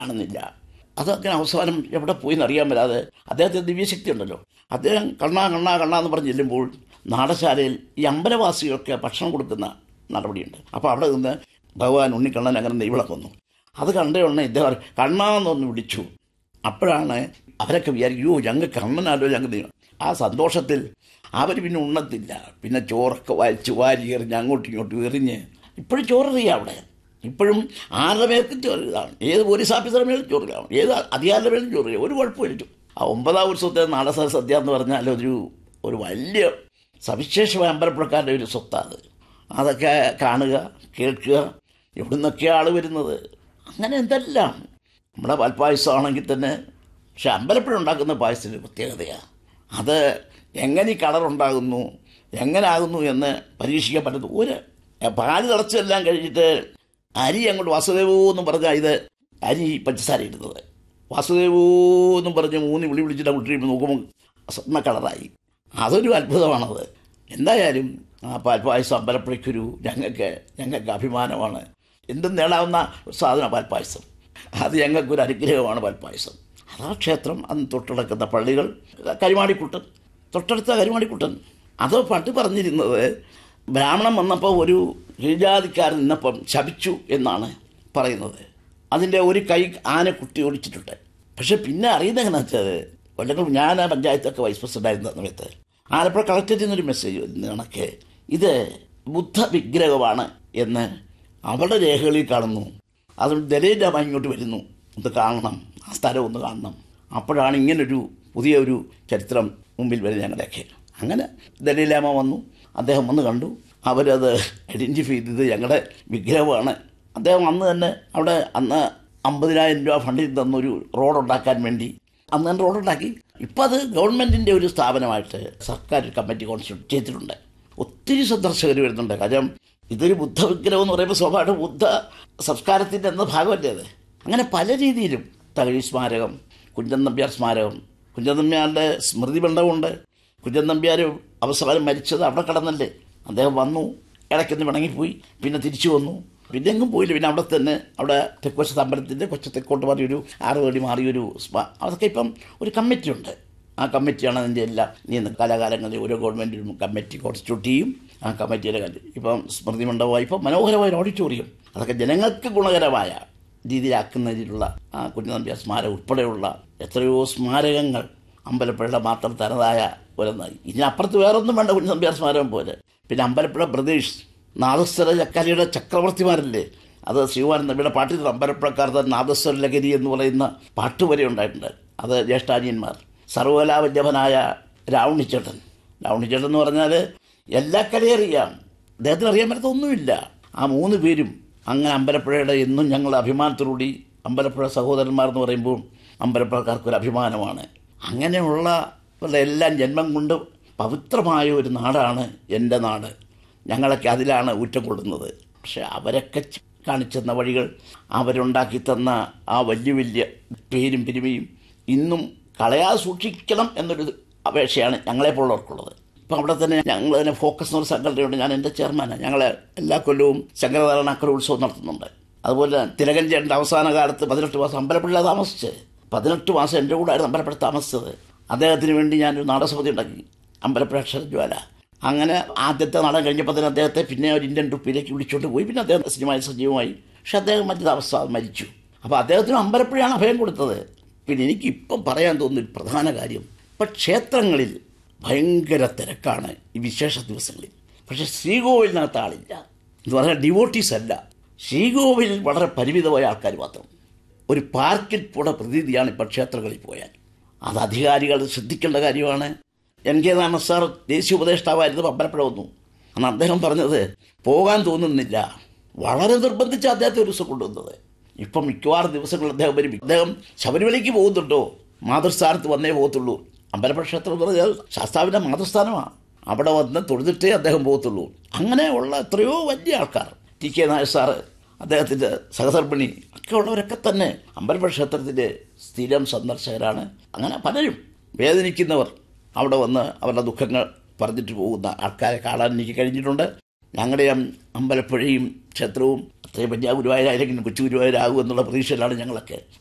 കാണുന്നില്ല. അതങ്ങനെ അവസാനം എവിടെ പോയി എന്നറിയാൻ വരാതെ അദ്ദേഹത്തിന് ദിവ്യശക്തി ഉണ്ടല്ലോ. അദ്ദേഹം കണ്ണാ കണ്ണാ കണ്ണാ എന്ന് പറഞ്ഞ് ചെല്ലുമ്പോൾ നാടശാലയിൽ ഈ അമ്പലവാസികൾക്ക് ഭക്ഷണം കൊടുക്കുന്ന നടപടിയുണ്ട്. അപ്പോൾ അവിടെ നിന്ന് ഭഗവാൻ ഉണ്ണിക്കണ്ണൻ അങ്ങനെ നെയ്വിളക്ക് വന്നു. അത് കണ്ടേ ഉടനെ ഇദ്ദേഹം കണ്ണാന്ന് പറഞ്ഞ് വിളിച്ചു. അപ്പോഴാണ് അവരൊക്കെ വിചാരിക്കും, യോ ഞങ്ങൾ കണ്ണനാലോ ഞങ്ങൾ ദൈവം. ആ സന്തോഷത്തിൽ അവർ പിന്നെ ഉണ്ണത്തില്ല. പിന്നെ ചോറൊക്കെ വലിച്ച് വാരി എറിഞ്ഞ് അങ്ങോട്ടും ഇങ്ങോട്ടും എറിഞ്ഞ് ഇപ്പോഴും ചോററിയാം അവിടെ. ഇപ്പോഴും ആരുടെ പേർക്കും ചോറിലാണ്, ഏത് പോലീസ് ഓഫീസറുടെ മേലും ചോറിലാണ്, ഏത് അധികാരിയുടെ മേലും ചോറില്ല, ഒരു കുഴപ്പമില്ല. ആ 9ാം ഉത്സവത്തെ നാടക സദ്യ എന്ന് പറഞ്ഞാൽ ഒരു വലിയ സവിശേഷമായ അമ്പലപ്പുഴക്കാരുടെ ഒരു സ്വത്താണ്. അതൊക്കെ കാണുക, കേൾക്കുക, എവിടെ നിന്നൊക്കെയാണ് ആൾ വരുന്നത്, അങ്ങനെ എന്തെല്ലാം. നമ്മുടെ പാൽപ്പായസമാണെങ്കിൽ തന്നെ, പക്ഷെ അമ്പലപ്പുഴ ഉണ്ടാക്കുന്ന പായസത്തിന് പ്രത്യേകതയാണ്. അത് എങ്ങനെ ഈ കളറുണ്ടാകുന്നു, എങ്ങനെ ആകുന്നു എന്ന് പരീക്ഷിക്കാൻ പറ്റുന്നു. ഒരു പാല് തിളച്ചെല്ലാം കഴിഞ്ഞിട്ട് അരി അങ്ങോട്ട് വാസുദേവോ എന്നും പറഞ്ഞാൽ ഇത് അരി പഞ്ചസാര ഇടുന്നത്, വാസുദേവോ എന്നും പറഞ്ഞ് വിളി വിളിച്ചിട്ട് വിട്ടിട്ട് നോക്കുമ്പോൾ സ്വർണ്ണ കളറായി. അതൊരു അത്ഭുതമാണത്. എന്തായാലും ആ പാൽപ്പായസം അമ്പലപ്പുഴയ്ക്കൊരു ഞങ്ങൾക്ക് അഭിമാനമാണ്. എന്തും നേടാവുന്ന ഒരു സാധനം പാൽപ്പായസം. അത് ഞങ്ങൾക്കൊരു അനുഗ്രഹമാണ് പാൽപ്പായസം. അതാ ക്ഷേത്രം, അന്ന് തൊട്ടടക്കുന്ന പള്ളികൾ, കരിമാടിക്കുട്ടൻ, തൊട്ടടുത്ത കരിമാടിക്കുട്ടൻ. അത് പണ്ട് പറഞ്ഞിരുന്നത് ബ്രാഹ്മണൻ വന്നപ്പോൾ ഒരു കീഴ്ജാതിക്കാരൻ നിന്നപ്പം ശപിച്ചു എന്നാണ് പറയുന്നത്. അതിൻ്റെ ഒരു കൈ ആന കുട്ടി ഓടിച്ചിട്ടുണ്ട്. പക്ഷെ പിന്നെ അറിയുന്നത് എങ്ങനെയാണെന്ന് വെച്ചാൽ, കൊല്ലങ്ങൾ ഞാൻ ആ പഞ്ചായത്തൊക്കെ വൈസ് പ്രസിഡൻ്റായിരുന്ന സമയത്ത് ആലപ്പുഴ കളക്ടറേറ്റിൽ നിന്നൊരു മെസ്സേജ് വരുന്ന കണക്ക് ഇത് ബുദ്ധ വിഗ്രഹമാണ് എന്ന് അവരുടെ രേഖകളിൽ കാണുന്നു. അതുകൊണ്ട് ദലൈലാമ ഇങ്ങോട്ട് വരുന്നു, ഇത് കാണണം, ആ സ്ഥലം ഒന്ന് കാണണം. അപ്പോഴാണ് ഇങ്ങനൊരു പുതിയൊരു ചരിത്രം മുമ്പിൽ വരുന്നത് ഞങ്ങളുടെയൊക്കെ. അങ്ങനെ ദലൈലാമ വന്നു, അദ്ദേഹം വന്ന് കണ്ടു, അവരത് ഐഡൻറ്റിഫൈ ചെയ്തത് ഞങ്ങളുടെ വിഗ്രഹമാണ്. അദ്ദേഹം അന്ന് തന്നെ അവിടെ അന്ന് 50,000 രൂപ ഫണ്ടിൽ തന്നൊരു റോഡുണ്ടാക്കാൻ വേണ്ടി അന്ന് തന്നെ റോഡുണ്ടാക്കി. ഇപ്പം അത് ഗവൺമെൻറ്റിൻ്റെ ഒരു സ്ഥാപനമായിട്ട് സർക്കാർ കമ്മിറ്റി കോൺസ്റ്റിറ്റ്യൂട്ട് ചെയ്തിട്ടുണ്ട്. ഒത്തിരി സന്ദർശകർ വരുന്നുണ്ട്. കാര്യം ഇതൊരു ബുദ്ധ വിഗ്രഹം എന്ന് പറയുമ്പോൾ സ്വാഭാവിക ബുദ്ധ സംസ്കാരത്തിൻ്റെ എന്ന ഭാഗമല്ലേ അത്. അങ്ങനെ പല രീതിയിലും തകഴി സ്മാരകം, കുഞ്ചൻ നമ്പ്യാർ സ്മാരകം, കുഞ്ചൻ നമ്പ്യാരുടെ സ്മൃതി മണ്ഡപമുണ്ട്. കുഞ്ചൻ നമ്പ്യാർ അവസാനം മരിച്ചത് അവിടെ കിടന്നല്ലേ. അദ്ദേഹം വന്നു, ഇടയ്ക്കൊന്ന് പിണങ്ങിപ്പോയി, പിന്നെ തിരിച്ചു വന്നു, പിന്നെ എങ്ങും പോയില്ല. പിന്നെ അവിടെ തന്നെ അവിടെ തെക്കുവശത്ത് അമ്പലത്തിൻ്റെ തെക്കോട്ട് മാറിയൊരു 6 പടി മാറിയൊരു അതൊക്കെ ഇപ്പം ഒരു കമ്മിറ്റിയുണ്ട്. ആ കമ്മിറ്റിയാണ് അതിൻ്റെ എല്ലാം. കാലാകാലങ്ങളിൽ ഓരോ ഗവൺമെൻറ്റിനും കമ്മിറ്റി കോൺസ്റ്റിറ്റ്യൂട്ട് ചെയ്യും. ആ കമ്മിറ്റിയുടെ ഇപ്പം സ്മൃതി മണ്ഡപമായി, ഇപ്പം മനോഹരമായ ഓഡിറ്റോറിയം, അതൊക്കെ ജനങ്ങൾക്ക് ഗുണകരമായ രീതിയിലാക്കുന്നതിലുള്ള ആ കുഞ്ഞൻ നമ്പ്യാർ സ്മാരകം ഉൾപ്പെടെയുള്ള എത്രയോ സ്മാരകങ്ങൾ അമ്പലപ്പുഴയുടെ മാത്രം തനതായ ഒരെന്നായി. ഇതിനപ്പുറത്ത് വേറൊന്നും വേണ്ട കുഞ്ഞൻ നമ്പ്യാർ സ്മാരകം പോലെ. പിന്നെ അമ്പലപ്പുഴ ബ്രദേഴ്സ്, നാദസ്വര ചക്കാലിയുടെ ചക്രവർത്തിമാരല്ലേ, അത് ശ്രീകുമാരൻ നമ്പിയുടെ പാട്ടിൽ അമ്പലപ്പുഴക്കാരുടെ നാദസ്വര ലഹരി എന്ന് പറയുന്ന പാട്ട് വരെ ഉണ്ടായിട്ടുണ്ട്. അത് ജ്യേഷ്ഠാനിയന്മാർ. സർവകലാവല്ലഭനായ രാവുണ്ണിച്ചേട്ടൻ എന്ന് പറഞ്ഞാൽ എല്ലാ കലയും അറിയാം, അദ്ദേഹത്തിന് അറിയാൻ പറ്റത്തൊന്നുമില്ല. ആ 3 പേരും അങ്ങനെ അമ്പലപ്പുഴയുടെ എന്നും ഞങ്ങളുടെ അഭിമാനത്തോടുകൂടി അമ്പലപ്പുഴ സഹോദരന്മാർ എന്ന് പറയുമ്പോൾ അമ്പലപ്പുഴക്കാർക്കൊരു അഭിമാനമാണ്. അങ്ങനെയുള്ള എല്ലാം ജന്മം കൊണ്ട് പവിത്രമായ ഒരു നാടാണ് എൻ്റെ നാട്. ഞങ്ങളൊക്കെ അതിലാണ് ഊറ്റം കൊള്ളുന്നത്. പക്ഷെ അവരൊക്കെ കാണിച്ചെന്ന വഴികൾ, അവരുണ്ടാക്കി തന്ന ആ വലിയ വലിയ പേരും പെരുമയും ഇന്നും കളയാതെ സൂക്ഷിക്കണം എന്നൊരു അപേക്ഷയാണ് ഞങ്ങളെപ്പോലുള്ളവർക്കുള്ളത്. ഇപ്പം അവിടെ തന്നെ ഞങ്ങൾ തന്നെ ഫോക്കസ് എന്നൊരു സംഘടനയുണ്ട്. ഞാൻ എൻ്റെ ചെയർമാനാണ്. ഞങ്ങൾ എല്ലാ കൊല്ലവും ശങ്കരനാരായണ അക്കരോത്സവം നടത്തുന്നുണ്ട്. അതുപോലെ തിലകൻ ചേട്ടൻ്റെ അവസാന കാലത്ത് 18 മാസം അമ്പലപ്പുഴ താമസിച്ച് 18 മാസം എൻ്റെ കൂടെ ആയിരുന്നു അമ്പലപ്പുഴ താമസിച്ചത്. അദ്ദേഹത്തിന് വേണ്ടി ഞാനൊരു നാടകസമിതി ഉണ്ടാക്കി, അമ്പലപ്പുഴ അക്ഷരജ്വാല. അങ്ങനെ ആദ്യത്തെ നാടകം കഴിഞ്ഞപ്പോൾ തന്നെ അദ്ദേഹത്തെ പിന്നെ ഒരു ഇന്ത്യൻ ട്രൂപ്പിലേക്ക് വിളിച്ചോണ്ട് പോയി. പിന്നെ അദ്ദേഹം സിനിമയിൽ സജീവമായി. പക്ഷെ അദ്ദേഹം മറ്റു താമസം മരിച്ചു. അപ്പോൾ അദ്ദേഹത്തിന് അമ്പലപ്പുഴയാണ് അഭയം കൊടുത്തത്. പിന്നെ എനിക്കിപ്പം പറയാൻ തോന്നുന്നൊരു പ്രധാന കാര്യം, ഇപ്പം ക്ഷേത്രങ്ങളിൽ ഭയങ്കര തിരക്കാണ് ഈ വിശേഷ ദിവസങ്ങളിൽ. പക്ഷേ ശ്രീകോവിലിനകത്ത് ആളില്ല എന്ന് പറഞ്ഞാൽ ഡിവോട്ടീസ് അല്ല. ശ്രീകോവിലിൽ വളരെ പരിമിതമായ ആൾക്കാർ മാത്രം. ഒരു പാർക്കിൽ കൂടെ പ്രതീതിയാണ് ഇപ്പം ക്ഷേത്രങ്ങളിൽ പോയാൽ. അത് അധികാരികൾ ശ്രദ്ധിക്കേണ്ട കാര്യമാണ്. കെ നാരായണ സാർ ദേശീയ ഉപദേഷ്ടാവായിരുന്നു, അമ്പലപ്പുഴ വന്നു. അന്ന് അദ്ദേഹം പറഞ്ഞത് പോകാൻ തോന്നുന്നില്ല, വളരെ നിർബന്ധിച്ച് അദ്ദേഹത്തെ ഒരു ദിവസം കൊണ്ടുവന്നത്. ഇപ്പം മിക്കവാറും ദിവസങ്ങൾ അദ്ദേഹം വരും. അദ്ദേഹം ശബരിമലയ്ക്ക് പോകുന്നുണ്ടോ, മാതൃസ്ഥാനത്ത് വന്നേ പോകത്തുള്ളൂ. അമ്പലപ്പുഴ ക്ഷേത്രം എന്ന് പറഞ്ഞാൽ ശാസ്താവിൻ്റെ മാതൃസ്ഥാനമാണ്. അവിടെ വന്ന് തൊഴുതിട്ടേ അദ്ദേഹം പോകത്തുള്ളൂ. അങ്ങനെയുള്ള എത്രയോ വലിയ ആൾക്കാർ, കെ നായർ സാറ്, അദ്ദേഹത്തിൻ്റെ സഹധർമ്മിണി ഒക്കെ ഉള്ളവരൊക്കെ തന്നെ അമ്പലപ്പുഴ ക്ഷേത്രത്തിൻ്റെ സ്ഥിരം സന്ദർശകരാണ്. അങ്ങനെ പലരും വേദനിക്കുന്നവർ അവിടെ വന്ന് അവരുടെ ദുഃഖങ്ങൾ പറഞ്ഞിട്ട് പോകുന്ന ആൾക്കാരെ കാണാൻ എനിക്ക് കഴിഞ്ഞിട്ടുണ്ട്. ഞങ്ങളുടെ അമ്പലപ്പുഴയും ക്ഷേത്രവും അത്രയും വലിയ ഗുരുവായൂരായില്ലെങ്കിലും കൊച്ചു ഗുരുവായൂരാകും എന്നുള്ള പ്രതീക്ഷയിലാണ് ഞങ്ങളൊക്കെ.